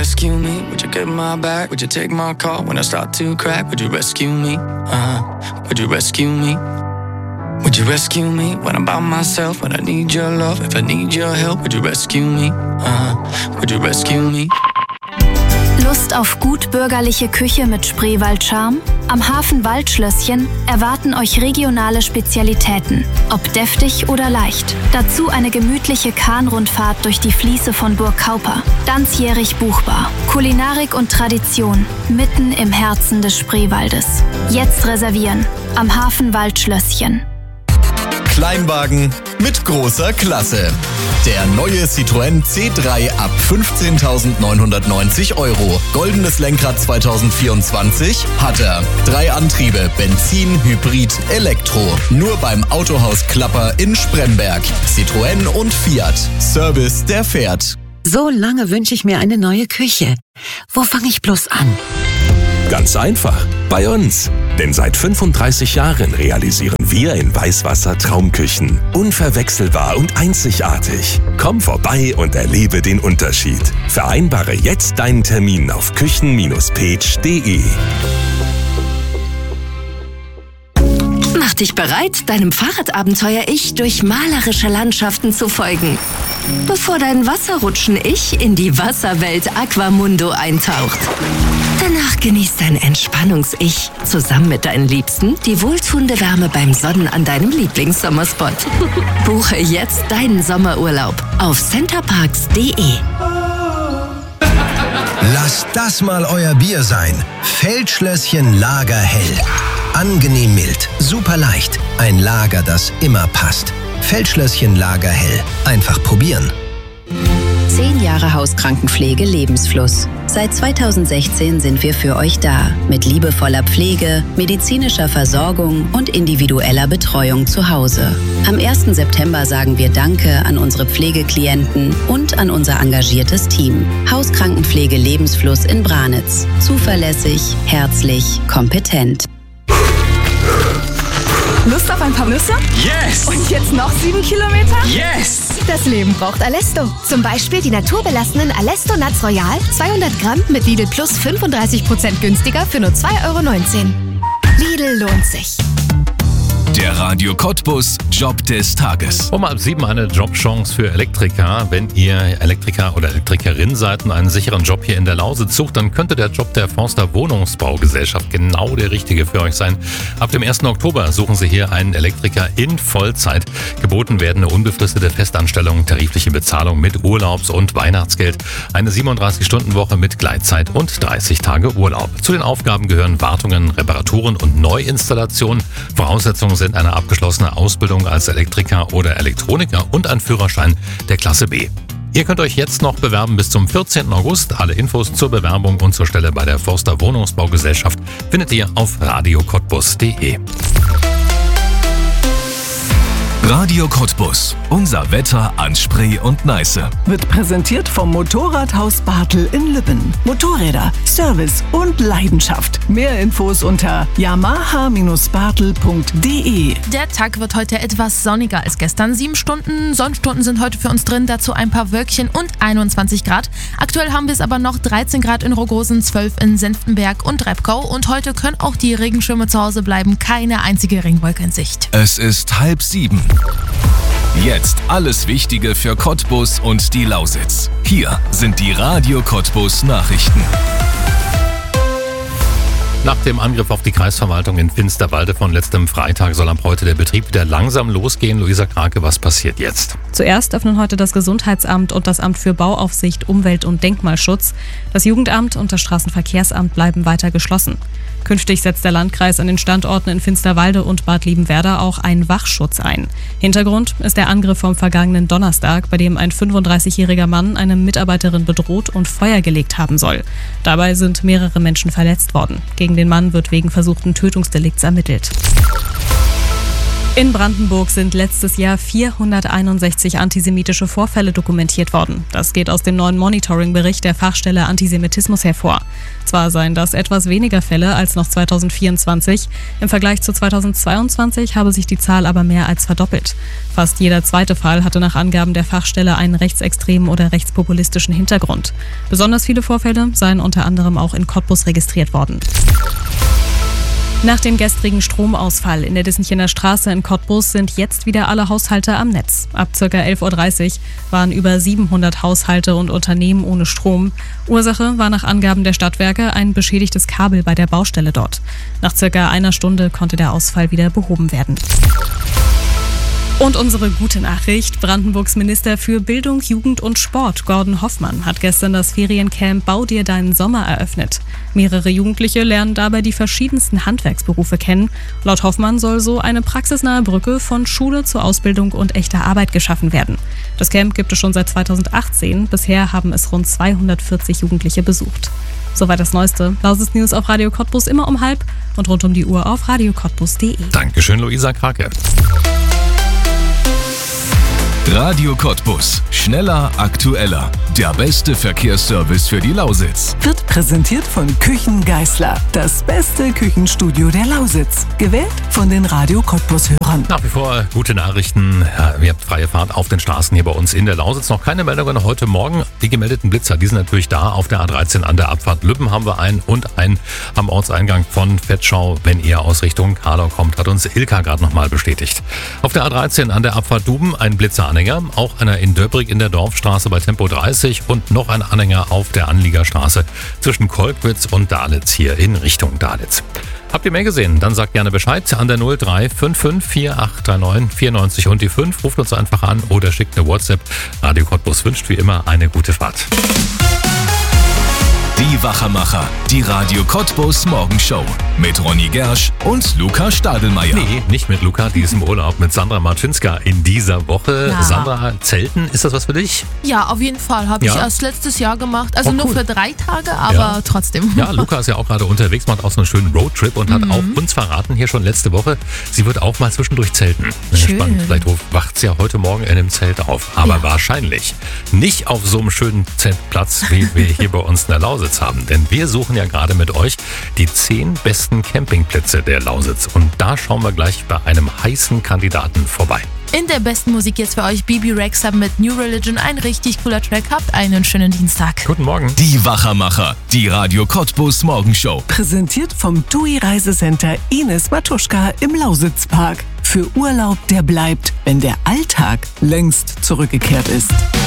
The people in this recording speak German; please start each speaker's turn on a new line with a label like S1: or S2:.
S1: rescue me? Would you get my back? Would you take my call when I start to crack? Would you rescue me? Would you rescue me? Would you rescue me when I'm by myself? When I need your love, if I need your help, would you rescue me? Would you rescue me?
S2: Lust auf gut bürgerliche Küche mit Spreewald-Charme? Am Hafen Waldschlösschen erwarten euch regionale Spezialitäten, ob deftig oder leicht. Dazu eine gemütliche Kahnrundfahrt durch die Fließe von Burg Kauper. Ganzjährig buchbar. Kulinarik und Tradition mitten im Herzen des Spreewaldes. Jetzt reservieren am Hafen Waldschlösschen.
S3: Kleinwagen mit großer Klasse. Der neue Citroën C3 ab 15.990 €. Goldenes Lenkrad 2024 hat er. 3 Antriebe, Benzin, Hybrid, Elektro. Nur beim Autohaus Klapper in Spremberg. Citroën und Fiat. Service, der fährt.
S4: So lange wünsche ich mir eine neue Küche. Wo fange ich bloß an?
S5: Ganz einfach, bei uns. Denn seit 35 Jahren realisieren wir in Weißwasser Traumküchen. Unverwechselbar und einzigartig. Komm vorbei und erlebe den Unterschied. Vereinbare jetzt deinen Termin auf küchen-page.de.
S6: Mach dich bereit, deinem Fahrradabenteuer-Ich durch malerische Landschaften zu folgen. Bevor dein Wasserrutschen-Ich in die Wasserwelt Aquamundo eintaucht. Danach genießt dein Entspannungs-Ich zusammen mit deinen Liebsten die wohltuende Wärme beim Sonnen an deinem Lieblingssommerspot. Buche jetzt deinen Sommerurlaub auf centerparks.de.
S7: Lasst das mal euer Bier sein. Feldschlösschen Lagerhell. Angenehm mild, super leicht. Ein Lager, das immer passt. Feldschlösschen Lagerhell. Einfach probieren.
S8: 10 Jahre Hauskrankenpflege Lebensfluss. Seit 2016 sind wir für euch da. Mit liebevoller Pflege, medizinischer Versorgung und individueller Betreuung zu Hause. Am 1. September sagen wir Danke an unsere Pflegeklienten und an unser engagiertes Team. Hauskrankenpflege Lebensfluss in Branitz. Zuverlässig, herzlich, kompetent.
S9: Lust auf ein paar Nüsse?
S10: Yes!
S9: Und jetzt noch 7 Kilometer?
S10: Yes!
S9: Das Leben braucht Alesto. Zum Beispiel die naturbelassenen Alesto Nuts Royal, 200 Gramm mit Lidl Plus 35% günstiger für nur 2,19 €. Lidl lohnt sich.
S11: Der Radio Cottbus Job des Tages.
S12: Um 6:30 eine Jobchance für Elektriker. Wenn ihr Elektriker oder Elektrikerin seid und einen sicheren Job hier in der Lausitz sucht, dann könnte der Job der Forster Wohnungsbaugesellschaft genau der richtige für euch sein. Ab dem 1. Oktober suchen sie hier einen Elektriker in Vollzeit. Geboten werden eine unbefristete Festanstellung, tarifliche Bezahlung mit Urlaubs- und Weihnachtsgeld, eine 37-Stunden-Woche mit Gleitzeit und 30 Tage Urlaub. Zu den Aufgaben gehören Wartungen, Reparaturen und Neuinstallationen. Voraussetzungen sind eine abgeschlossene Ausbildung als Elektriker oder Elektroniker und ein Führerschein der Klasse B. Ihr könnt euch jetzt noch bewerben bis zum 14. August. Alle Infos zur Bewerbung und zur Stelle bei der Forster Wohnungsbaugesellschaft findet ihr auf radiocottbus.de.
S11: Radio Cottbus. Unser Wetter an Spree und Neiße.
S13: Wird präsentiert vom Motorradhaus Bartel in Lübben. Motorräder, Service und Leidenschaft. Mehr Infos unter yamaha-bartel.de.
S14: Der Tag wird heute etwas sonniger als gestern. 7 Stunden Sonnenstunden sind heute für uns drin, dazu ein paar Wölkchen und 21 Grad. Aktuell haben wir es aber noch 13 Grad in Rogosen, 12 in Senftenberg und Repkau. Und heute können auch die Regenschirme zu Hause bleiben. Keine einzige Regenwolke in Sicht.
S11: Es ist 6:30. Jetzt alles Wichtige für Cottbus und die Lausitz. Hier sind die Radio Cottbus Nachrichten.
S12: Nach dem Angriff auf die Kreisverwaltung in Finsterwalde von letztem Freitag soll ab heute der Betrieb wieder langsam losgehen. Luisa Krake, was passiert jetzt?
S15: Zuerst öffnen heute das Gesundheitsamt und das Amt für Bauaufsicht, Umwelt- und Denkmalschutz. Das Jugendamt und das Straßenverkehrsamt bleiben weiter geschlossen. Künftig setzt der Landkreis an den Standorten in Finsterwalde und Bad Liebenwerda auch einen Wachschutz ein. Hintergrund ist der Angriff vom vergangenen Donnerstag, bei dem ein 35-jähriger Mann eine Mitarbeiterin bedroht und Feuer gelegt haben soll. Dabei sind mehrere Menschen verletzt worden. Gegen den Mann wird wegen versuchten Tötungsdelikts ermittelt. In Brandenburg sind letztes Jahr 461 antisemitische Vorfälle dokumentiert worden. Das geht aus dem neuen Monitoring-Bericht der Fachstelle Antisemitismus hervor. Zwar seien das etwas weniger Fälle als noch 2024, im Vergleich zu 2022 habe sich die Zahl aber mehr als verdoppelt. Fast jeder zweite Fall hatte nach Angaben der Fachstelle einen rechtsextremen oder rechtspopulistischen Hintergrund. Besonders viele Vorfälle seien unter anderem auch in Cottbus registriert worden. Nach dem gestrigen Stromausfall in der Dissenkirchener Straße in Cottbus sind jetzt wieder alle Haushalte am Netz. Ab ca. 11.30 Uhr waren über 700 Haushalte und Unternehmen ohne Strom. Ursache war nach Angaben der Stadtwerke ein beschädigtes Kabel bei der Baustelle dort. Nach ca. einer Stunde konnte der Ausfall wieder behoben werden. Und unsere gute Nachricht: Brandenburgs Minister für Bildung, Jugend und Sport, Gordon Hoffmann, hat gestern das Feriencamp Bau dir deinen Sommer eröffnet. Mehrere Jugendliche lernen dabei die verschiedensten Handwerksberufe kennen. Laut Hoffmann soll so eine praxisnahe Brücke von Schule zur Ausbildung und echter Arbeit geschaffen werden. Das Camp gibt es schon seit 2018. Bisher haben es rund 240 Jugendliche besucht. Soweit das Neueste. Lausitz News auf Radio Cottbus immer um 12:30 und rund um die Uhr auf radiocottbus.de.
S12: Dankeschön, Luisa Krake.
S11: Radio Cottbus. Schneller, aktueller. Der beste Verkehrsservice für die Lausitz.
S13: Wird präsentiert von Küchen Geisler. Das beste Küchenstudio der Lausitz. Gewählt von den Radio Cottbus-Hörern.
S12: Nach wie vor gute Nachrichten. Ja, ihr habt freie Fahrt auf den Straßen hier bei uns in der Lausitz. Noch keine Meldungen heute Morgen. Die gemeldeten Blitzer, die sind natürlich da. Auf der A13 an der Abfahrt Lübben haben wir einen und einen am Ortseingang von Vetschau. Wenn ihr aus Richtung Karlau kommt, hat uns Ilka gerade nochmal bestätigt. Auf der A13 an der Abfahrt Duben ein Blitzeranhänger. Auch einer in Döbrig in der Dorfstraße bei Tempo 30 und noch ein Anhänger auf der Anliegerstraße zwischen Kolkwitz und Dalitz hier in Richtung Dalitz. Habt ihr mehr gesehen? Dann sagt gerne Bescheid an der 0355 4839 94 und die 5. Ruft uns einfach an oder schickt eine WhatsApp. Radio Cottbus wünscht wie immer eine gute Fahrt.
S11: Die Wachermacher, die Radio Cottbus Morgenshow mit Ronny Gersch und Luca Stadelmeier.
S12: Nee, nicht mit Luca, die ist im Urlaub mit Sandra Marczynska in dieser Woche.
S14: Ja.
S12: Sandra, Zelten, ist das was für dich?
S14: Ja, auf jeden Fall. Habe ich erst letztes Jahr gemacht. Also nur
S12: cool.
S14: für 3 Tage, aber trotzdem.
S12: Ja, Luca ist ja auch gerade unterwegs, macht auch so einen schönen Roadtrip und hat auch uns verraten, hier schon letzte Woche, sie wird auch mal zwischendurch zelten.
S14: Schön.
S12: Spannend. Vielleicht wacht sie ja heute Morgen in einem Zelt auf. Aber wahrscheinlich nicht auf so einem schönen Zeltplatz, wie wir hier bei uns in der Lausitz haben. Denn wir suchen ja gerade mit euch die 10 besten Campingplätze der Lausitz. Und da schauen wir gleich bei einem heißen Kandidaten vorbei.
S14: In der besten Musik jetzt für euch Bibi Rexha mit New Religion. Ein richtig cooler Track. Habt einen schönen Dienstag.
S12: Guten Morgen.
S11: Die Wachermacher, die Radio Cottbus Morgenshow.
S13: Präsentiert vom TUI Reisecenter Ines Matuschka im Lausitzpark. Für Urlaub, der bleibt, wenn der Alltag längst zurückgekehrt ist.